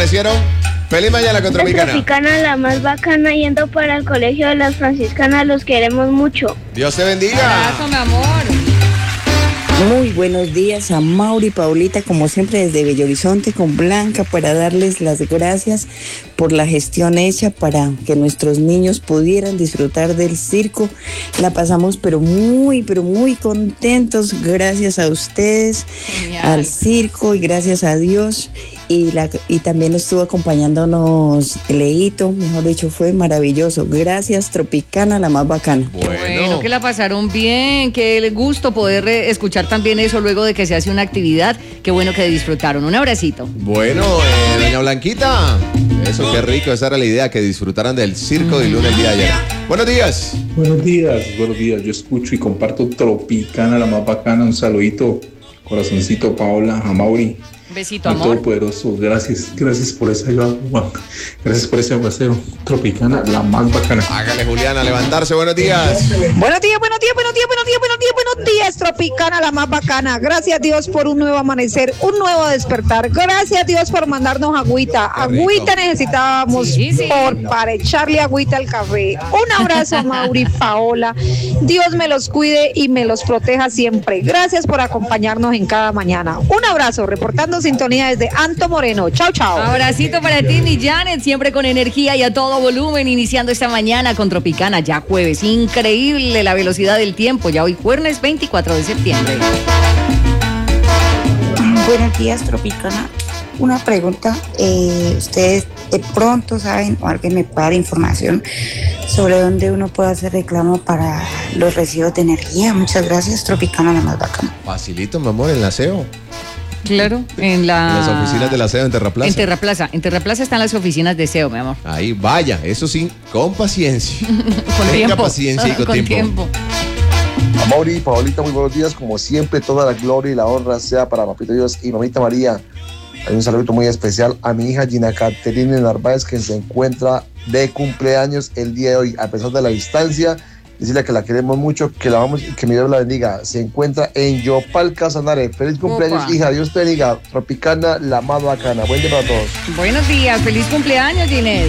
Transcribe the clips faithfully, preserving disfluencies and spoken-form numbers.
¿Hicieron? Feliz mañana con Tropicana. Tropicana, la más bacana, yendo para el colegio de las franciscanas, los queremos mucho. Dios te bendiga. Abrazo, mi amor. Muy buenos días a Mauri y Paulita, como siempre desde Bello Horizonte con Blanca, para darles las gracias por la gestión hecha para que nuestros niños pudieran disfrutar del circo. La pasamos pero muy, pero muy contentos, gracias a ustedes, Genial. Al circo y gracias a Dios. Y, la, y también estuvo acompañándonos Leito, mejor dicho, fue maravilloso. Gracias, Tropicana, la más bacana. Bueno, bueno que la pasaron bien, qué gusto poder escuchar también eso luego de que se hace una actividad. Qué bueno que disfrutaron. Un abracito. Bueno, eh, doña Blanquita, eso qué rico, esa era la idea, que disfrutaran del circo de lunes el día de ayer. Buenos días. Buenos días, buenos días. Yo escucho y comparto Tropicana, la más bacana. Un saludito, corazoncito, Paola, a Mauri. Besito, al amor. Todopoderoso, gracias, gracias por ese ayuda, gracias por ese aguacero. Tropicana, la más bacana. Hágale, Juliana, levantarse, buenos días. Buenos días, buenos días, buenos días, buenos días, buenos días, buenos días, Tropicana, la más bacana. Gracias a Dios por un nuevo amanecer, un nuevo despertar. Gracias a Dios por mandarnos agüita. Agüita necesitábamos sí, sí. por para echarle agüita al café. Un abrazo a Mauri, Paola. Dios me los cuide y me los proteja siempre. Gracias por acompañarnos en cada mañana. Un abrazo, reportando sintonía desde Anto Moreno. Chao, chao. Abracito para ti, mi Janet, siempre con energía y a todo volumen, iniciando esta mañana con Tropicana, ya jueves. Increíble la velocidad del tiempo, ya hoy jueves veinticuatro de septiembre. Buenos días, Tropicana. Una pregunta, eh, ustedes de pronto saben o alguien me puede dar información sobre dónde uno puede hacer reclamo para los recibos de energía. Muchas gracias, Tropicana, la más bacana. Facilito, mi amor, en la S E O. Claro, en, la... en las oficinas de la S E O en Terraplaza. En Terraplaza, en Terraplaza están las oficinas de S E O, mi amor. Ahí, vaya, eso sí, con paciencia. con Tenga tiempo. paciencia y con, con tiempo. tiempo. A Mauri y Paolita, muy buenos días. Como siempre, toda la gloria y la honra sea para Papito Dios y Mamita María. Hay un saludo muy especial a mi hija Gina Caterina Narváez, que se encuentra de cumpleaños el día de hoy, a pesar de la distancia. Decirle que la queremos mucho, que la vamos y que mi Dios la bendiga. Se encuentra en Yopal, Casanare. Feliz cumpleaños, Opa. Hija. Dios te bendiga. Tropicana, la más bacana. Buen día para todos. Buenos días. Feliz cumpleaños, Ginés.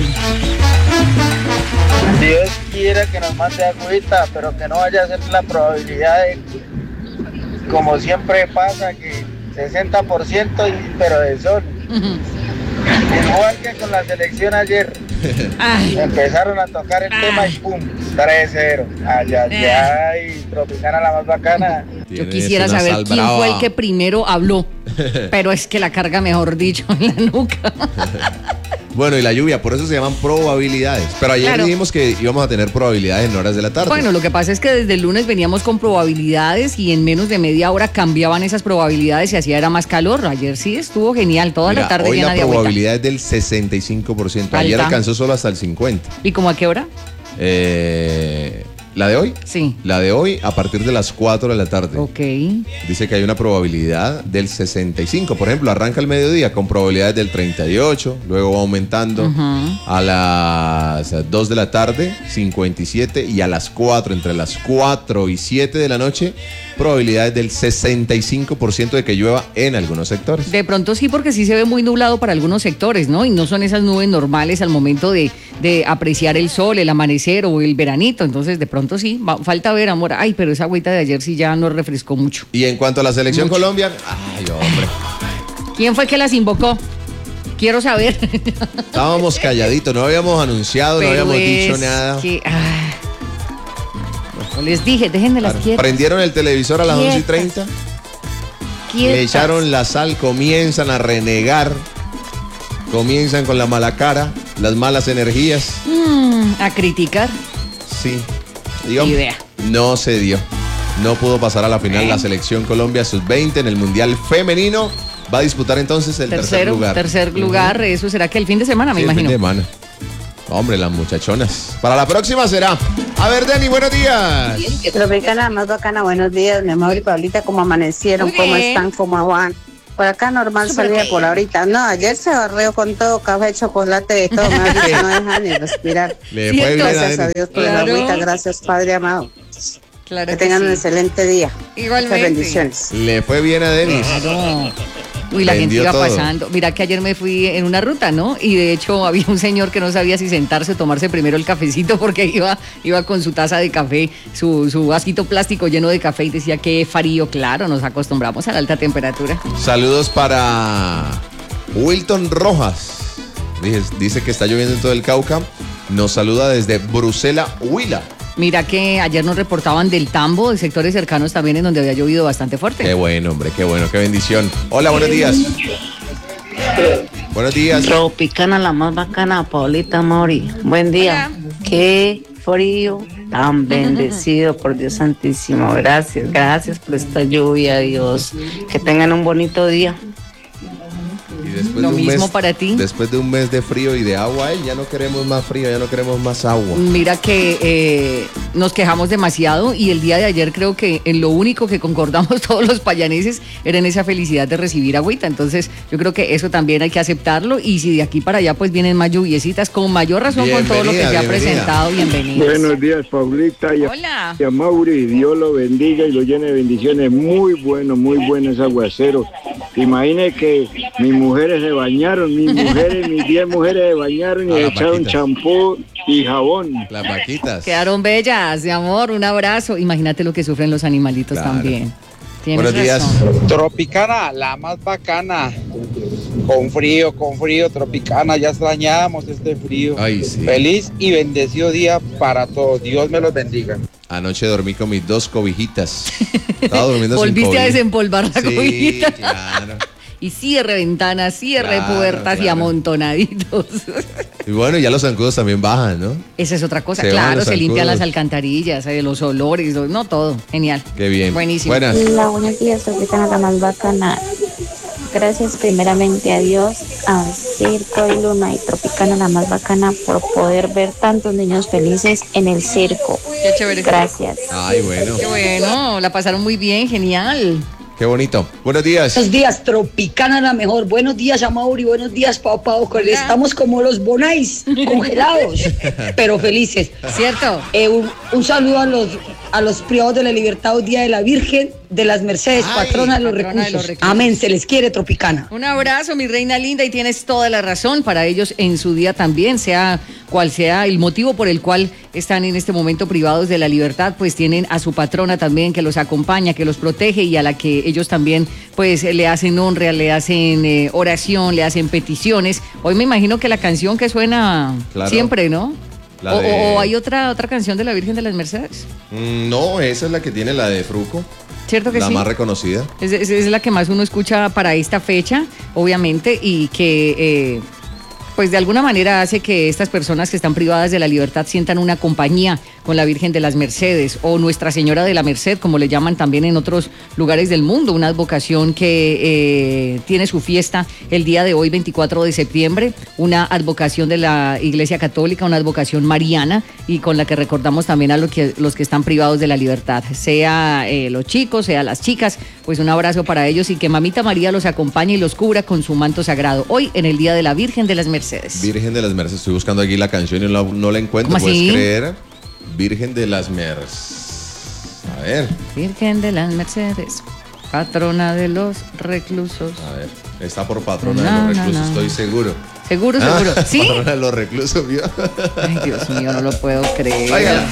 Dios quiera que nos mande agüita, pero que no vaya a ser la probabilidad de, como siempre pasa, que sesenta por ciento, pero de sol. Uh-huh. Igual que con la selección ayer. Ay. Empezaron a tocar el ay. tema y pum, tres cero. Ay, ay, ay, ay, Tropicana, la más bacana. Yo quisiera saber quién brava. fue el que primero habló, pero es que la carga, mejor dicho, en la nuca. Bueno, y la lluvia, por eso se llaman probabilidades. Pero ayer claro. dijimos que íbamos a tener probabilidades en horas de la tarde. Bueno, lo que pasa es que desde el lunes veníamos con probabilidades y en menos de media hora cambiaban esas probabilidades y hacía era más calor. Ayer sí estuvo genial, toda Mira, la tarde hoy llena la de agüita. La probabilidad es del sesenta y cinco por ciento. Ayer Alta. alcanzó solo hasta el cincuenta por ciento. ¿Y cómo a qué hora? Eh... ¿La de hoy? Sí. La de hoy a partir de las cuatro de la tarde. Ok. Dice que hay una probabilidad del sesenta y cinco. Por ejemplo, arranca el mediodía con probabilidades del treinta y ocho, luego va aumentando uh-huh. a las dos de la tarde, cincuenta y siete, y a las cuatro, entre las cuatro y siete de la noche, probabilidades del sesenta y cinco por ciento de que llueva en algunos sectores. De pronto sí, porque sí se ve muy nublado para algunos sectores, ¿no? Y no son esas nubes normales al momento de, de apreciar el sol, el amanecer o el veranito. Entonces, de pronto sí, va, falta ver, amor. Ay, pero esa agüita de ayer sí ya nos refrescó mucho. Y en cuanto a la selección mucho. Colombia, ay, hombre. ¿Quién fue que las invocó? Quiero saber. Estábamos calladitos, no habíamos anunciado, pero no habíamos dicho nada. Que, ay. Les dije, déjenme las claro. quietas. Prendieron el televisor a las quietas. once y treinta. Quietas. Le echaron la sal, comienzan a renegar. Comienzan con la mala cara, las malas energías. Mm, a criticar. Sí. Digo, idea. No se dio. No pudo pasar a la final. ¿Eh? La selección Colombia sub veinte en el Mundial Femenino. Va a disputar entonces el Tercero, tercer lugar. Tercer lugar, uh-huh. Eso será que el fin de semana, me sí, imagino. El fin de semana. Hombre, las muchachonas. Para la próxima será. A ver, Dani, buenos días. Tropicana, más bacana, buenos días, mi amor y Paulita, ¿cómo amanecieron? ¿Cómo están? ¿Cómo van? Por acá normal salida por ahorita. No, ayer se barrió con todo, café, chocolate, de todo. Me no deja ni respirar. Le fue bien, gracias a Dios por claro. la agüita, gracias Padre amado. Claro que, que tengan sí. un excelente día. Igualmente. Muchas bendiciones. Le fue bien a Denis. Claro. Uy, la gente Vendió iba todo. pasando. Mira que ayer me fui en una ruta, ¿no? Y de hecho había un señor que no sabía si sentarse o tomarse primero el cafecito porque iba, iba con su taza de café, su, su vasito plástico lleno de café y decía que frío, claro, nos acostumbramos a la alta temperatura. Saludos para Wilton Rojas. Dice, dice que está lloviendo en todo el Cauca. Nos saluda desde Bruselas, Huila. Mira que ayer nos reportaban del Tambo, de sectores cercanos también en donde había llovido bastante fuerte. Qué bueno, hombre, qué bueno, qué bendición. Hola, buenos días. Buenos días. Tropicana la más bacana, Paulita Mori. Buen día. Qué frío tan bendecido por Dios Santísimo. Gracias, gracias por esta lluvia, Dios. Que tengan un bonito día. Y después Lo de un mismo mes, para ti. Después de un mes de frío y de agua, eh, ya no queremos más frío, ya no queremos más agua. Mira que eh, nos quejamos demasiado y el día de ayer creo que en lo único que concordamos todos los payaneses era en esa felicidad de recibir agüita. Entonces yo creo que eso también hay que aceptarlo y si de aquí para allá pues vienen más lluviecitas, con mayor razón con todo lo que se ha Bienvenida, presentado, bienvenidos. Buenos días, Paulita y a, Hola. y a Mauri. Dios lo bendiga y lo llene de bendiciones. Muy bueno, muy bueno ese aguacero. Imagine que mis mujeres se bañaron, mis mujeres, mis diez mujeres se bañaron y A las echaron vaquitas. champú y jabón. Las vaquitas. Quedaron bellas, de amor, un abrazo. Imagínate lo que sufren los animalitos Claro. también. Tienes Buenos días. razón. Tropicana, la más bacana. Con frío, con frío, Tropicana, ya extrañábamos este frío. Ay, sí. Feliz y bendecido día para todos. Dios me los bendiga. Anoche dormí con mis dos cobijitas. Estaba durmiendo sin Volviste a cobija. desempolvar la Sí, cobijita. claro. Y cierre ventanas, cierre Claro, puertas y claro. amontonaditos. Y bueno, ya los zancudos también bajan, ¿no? Esa es otra cosa, Se van claro, los se limpian zancudos. las alcantarillas, eh, los olores, los- no todo, genial. Qué bien. Buenísimo. Buenas. Hola, buenos días, Tropicana la más bacana. Gracias primeramente a Dios, a Circo y Luna y Tropicana la más bacana por poder ver tantos niños felices en el circo. Qué chévere. Gracias. Ay, bueno. Qué bueno, la pasaron muy bien, genial. Qué bonito. Buenos días. Buenos días, Tropicana la mejor. Buenos días, Amauri. Buenos días, Pau Pau. Estamos como los bonais, congelados, pero felices. ¿Cierto? Eh, un, un saludo a los, a los privados de la libertad, hoy día de la Virgen de las Mercedes, Ay, patrona, de los, patrona de reclusos. los reclusos. Amén, se les quiere, Tropicana. Un abrazo, mi reina linda, y tienes toda la razón. Para ellos en su día también, sea cual sea el motivo por el cual están en este momento privados de la libertad, pues tienen a su patrona también que los acompaña, que los protege y a la que ellos también pues le hacen honra, le hacen eh, oración, le hacen peticiones. Hoy me imagino que la canción que suena Claro. siempre, ¿no? La O, de- o- o hay otra otra canción de la Virgen de las Mercedes. Mm, no, esa es la que tiene la de Fruco. ¿Cierto que La sí? más reconocida. Es, es- es la que más uno escucha para esta fecha, obviamente, y que eh, pues de alguna manera hace que estas personas que están privadas de la libertad sientan una compañía con la Virgen de las Mercedes o Nuestra Señora de la Merced, como le llaman también en otros lugares del mundo, una advocación que eh, tiene su fiesta el día de hoy, veinticuatro de septiembre, una advocación de la Iglesia Católica, una advocación mariana y con la que recordamos también a los que, los que están privados de la libertad, sea eh, los chicos, sea las chicas, pues un abrazo para ellos y que Mamita María los acompañe y los cubra con su manto sagrado, hoy en el Día de la Virgen de las Mercedes. Virgen de las Mercedes. Estoy buscando aquí la canción y no la, no la encuentro. ¿Cómo ¿Puedes así? creer? Virgen de las Mercedes. A ver, Virgen de las Mercedes, patrona de los reclusos. a ver. Está por patrona No, de los no, reclusos, no. estoy seguro. Seguro, Ah, seguro. ¿Sí? Patrona de los reclusos, ¿vio? Ay, Dios mío, no lo puedo creer. Óigala.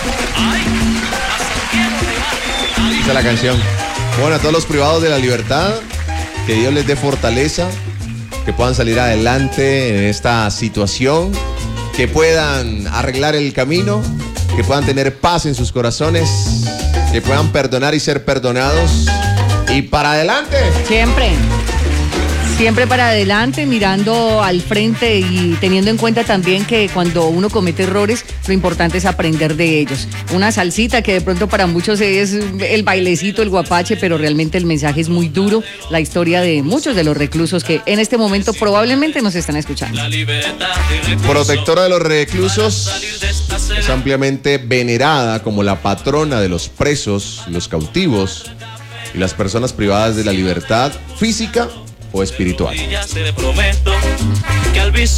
Dice la canción. Bueno, a todos los privados de la libertad, que Dios les dé fortaleza, que puedan salir adelante en esta situación, que puedan arreglar el camino, que puedan tener paz en sus corazones, que puedan perdonar y ser perdonados. Y para adelante. Siempre. Siempre para adelante, mirando al frente y teniendo en cuenta también que cuando uno comete errores, lo importante es aprender de ellos. Una salsita que de pronto para muchos es el bailecito, el guapache, pero realmente el mensaje es muy duro. La historia de muchos de los reclusos que en este momento probablemente nos están escuchando. Protectora de los reclusos, es ampliamente venerada como la patrona de los presos, los cautivos y las personas privadas de la libertad física o espiritual.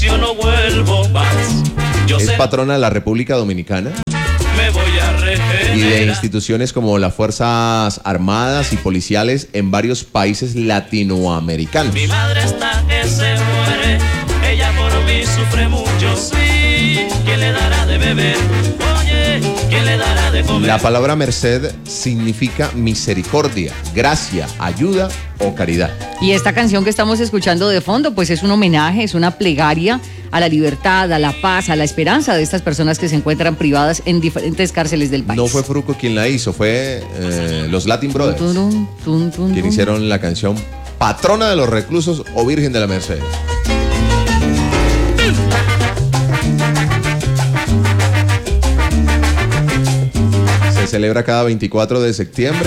Es patrona de la República Dominicana. Me voy a regenerar. y de instituciones como las Fuerzas Armadas y Policiales en varios países latinoamericanos. Mi madre está que se muere, ella por mí sufre mucho, sí. ¿Quién le dará de beber? Oye, ¿quién le dará de comer? La palabra merced significa misericordia, gracia, ayuda o caridad. Y esta canción que estamos escuchando de fondo, pues es un homenaje, es una plegaria a la libertad, a la paz, a la esperanza de estas personas que se encuentran privadas en diferentes cárceles del país. No fue Fruco quien la hizo, fue eh, los Latin Brothers, Tun, tun, tun, tun, quien tun. hicieron la canción Patrona de los Reclusos o Virgen de la Merced. Se celebra cada veinticuatro de septiembre.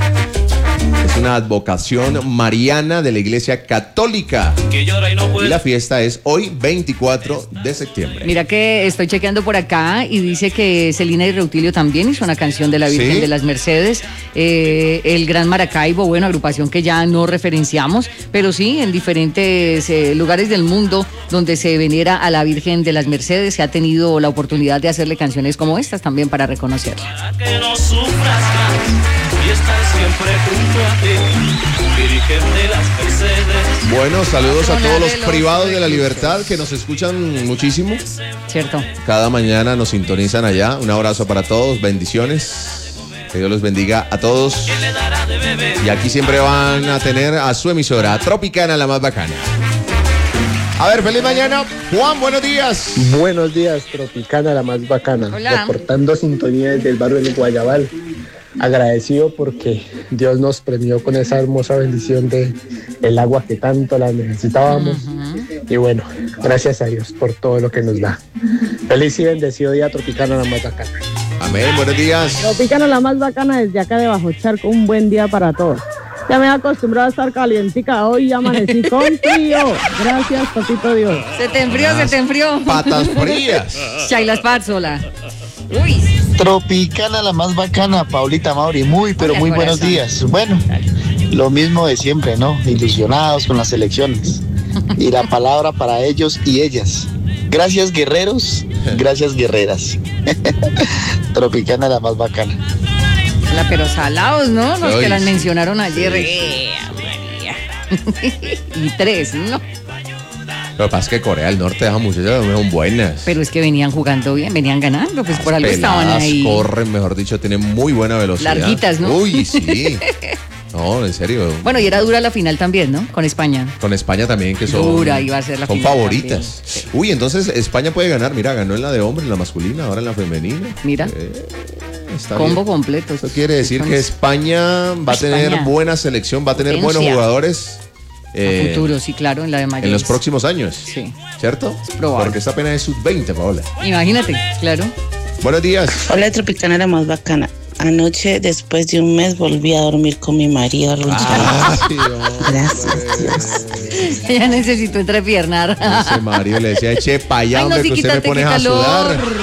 Es una advocación mariana de la Iglesia Católica. Que llora y no Y puede. la fiesta es hoy, veinticuatro de septiembre. Mira que estoy chequeando por acá y dice que Celina y Reutilio también hizo una canción de la Virgen ¿Sí? de las Mercedes. Eh, el Gran Maracaibo, bueno, agrupación que ya no referenciamos, pero sí en diferentes eh, lugares del mundo donde se venera a la Virgen de las Mercedes se ha tenido la oportunidad de hacerle canciones como estas también para reconocerla. Para que no sufras más y estar siempre junto a ti, Virgen de las Mercedes. Bueno, saludos a Patrona todos los de los privados de la reclusos. libertad que nos escuchan muchísimo. ¿Cierto? Cada mañana nos sintonizan allá. Un abrazo para todos, bendiciones. Que Dios los bendiga a todos. ¿Quién le dará de beber? Y aquí siempre van a tener a su emisora, Tropicana, la más bacana. A ver, feliz mañana. Juan, buenos días. Buenos días, Tropicana, la más bacana. Hola. Reportando sintonía desde el barrio del Guayabal. Agradecido porque Dios nos premió con esa hermosa bendición de el agua que tanto la necesitábamos. Y bueno, gracias a Dios por todo lo que nos da. Feliz y bendecido día, Tropicana, la más bacana. Amén, buenos días. Tropicana, la más bacana desde acá de Bajo Charco. Un buen día para todos. Ya me he acostumbrado a estar calientica. Hoy ya amanecí con frío. Gracias, papito Dios. Se te enfrió, se te enfrió. Patas frías. Chailas Pazzola. Uy. Tropicana, la más bacana, Paulita, Mauri, muy, pero Hola, muy buenos corazón. días. Bueno, lo mismo de siempre, ¿no? Ilusionados con las elecciones. Y la palabra para ellos y ellas. Gracias, guerreros, gracias, guerreras. Tropicana, la más bacana. La, pero salados, ¿no? Los Ay, que las sí. mencionaron ayer. Sí. Eh, María. Y tres, ¿no? Lo que pasa es que Corea del Norte deja muchachas, son buenas. Pero es que venían jugando bien, venían ganando, pues por algo estaban Peladas, ahí. corren, mejor dicho, tienen muy buena velocidad. Larguitas, ¿no? Uy, sí. No, en serio. Bueno, y era dura la final también, ¿no? Con España. Con España también, que son, Dura iba a ser la son final favoritas. también. Uy, entonces España puede ganar. Mira, ganó en la de hombre, en la masculina, ahora en la femenina. Mira. Eh, está Combo bien. completo. Eso quiere decir Son- que España va a tener España. buena selección, va a tener buenos Potencia. jugadores eh, a futuro, sí, claro, en la de mayores. en los próximos años. Sí. ¿Cierto? probable. Porque esta apenas es sub veinte, Paola. Imagínate, claro. Buenos días. Hola, Tropicana, la más bacana. Anoche, después de un mes, volví a dormir con mi marido arrullado. Ay, Gracias, Dios. Ella necesitó entrepiernar. Ese Mario le decía, eche pa' allá, Ay, no, hombre, sí, que usted me quítate, pone qué a sudar. calor.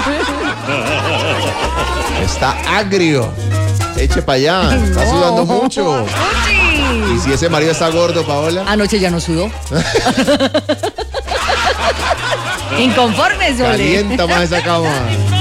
Está agrio. Eche para allá. Está No. sudando mucho. Uchi. Y si ese marido está gordo, Paola. Anoche ya no sudó. Inconformes, Ole. Calienta más esa cama.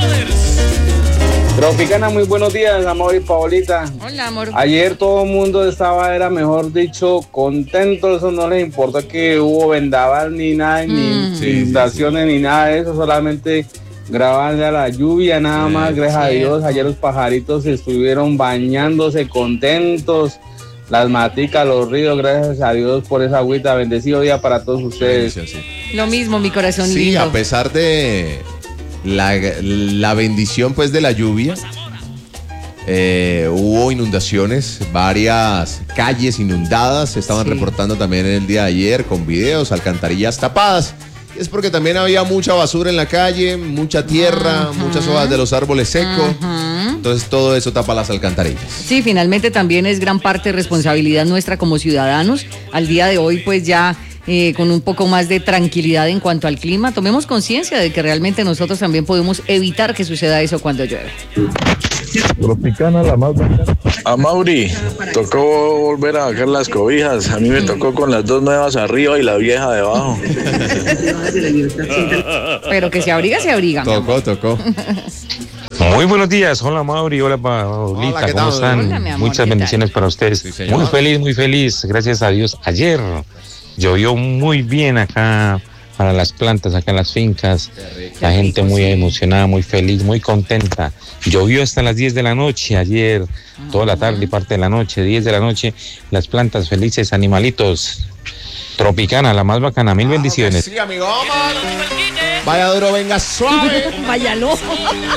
Tropicana, muy buenos días, amor y Paolita. Hola, amor. Ayer todo el mundo estaba, era mejor dicho, contento. Eso no les importa que hubo vendaval ni nada, Mm. ni inundaciones ni nada de eso. Solamente grabarle a la lluvia, nada más. Gracias a Dios, ayer los pajaritos estuvieron bañándose contentos. Las maticas, los ríos, gracias a Dios por esa agüita. Bendecido día para todos ustedes. Lo mismo, mi corazón Sí, lindo. a pesar de la, la bendición pues de la lluvia, eh, hubo inundaciones, varias calles inundadas, se estaban Sí. reportando también el día de ayer con videos, alcantarillas tapadas. Es porque también había mucha basura en la calle, mucha tierra, muchas hojas de los árboles secos. Entonces todo eso tapa las alcantarillas. Sí, finalmente también es gran parte responsabilidad nuestra como ciudadanos. Al día de hoy, pues ya eh, con un poco más de tranquilidad en cuanto al clima, tomemos conciencia de que realmente nosotros también podemos evitar que suceda eso cuando llueve. Tropicana, la más bacana. A Mauri, tocó volver a bajar las cobijas. A mí me tocó con las dos nuevas arriba y la vieja debajo. Pero que se abriga, se abriga. mi amor. Tocó, tocó. Muy buenos días, hola Mauri, hola Paulita, Hola, ¿qué ¿cómo tal? están? Hola, mi amor, Muchas ¿qué bendiciones para ustedes. Sí, señor. Muy feliz, muy feliz, gracias a Dios. Ayer llovió muy bien acá para las plantas, acá en las fincas. La gente muy emocionada, muy feliz, muy contenta. Llovió hasta las diez de la noche ayer, toda la tarde y parte de la noche, diez de la noche. Las plantas felices, animalitos. Tropicana, la más bacana, mil bendiciones. Sí, amigo Omar. Vaya duro, venga suave. Váyalo.